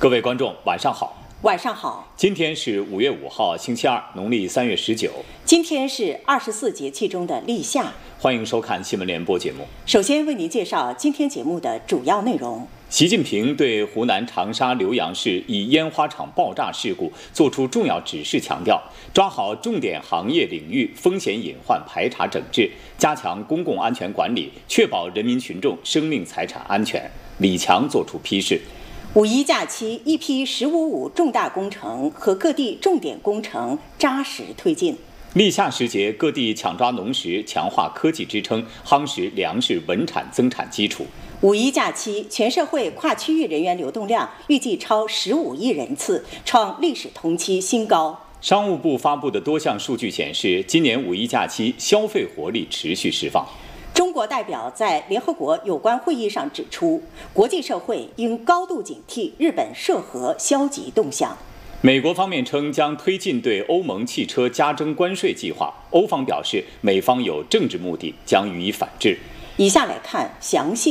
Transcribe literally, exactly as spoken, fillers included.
各位观众，晚上好。 晚上好。 今天是五月五号，星期二，农历三月十九。 今天是二十四节气中的立夏。 欢迎收看新闻联播节目。 首先为您介绍今天节目的主要内容。 习近平对湖南长沙浏阳市一烟花厂爆炸事故作出重要指示，强调抓好重点行业领域风险隐患排查整治，加强公共安全管理，确保人民群众生命财产安全。李强作出批示。 五一假期，一批“十五五”重大工程和各地重点工程扎实推进。 立夏时节，各地抢抓农时，强化科技支撑，夯实粮食稳产增产基础。 五一假期，全社会跨区域人员流动量预计超十五亿人次，创历史同期新高。 商务部发布的多项数据显示，今年五一假期消费活力持续释放。 中国代表在联合国有关会议上指出，国际社会应高度警惕日本涉核消极动向。 美国方面称将推进对欧盟汽车加征关税计划，欧方表示美方有政治目的，将予以反制。 以下来看详细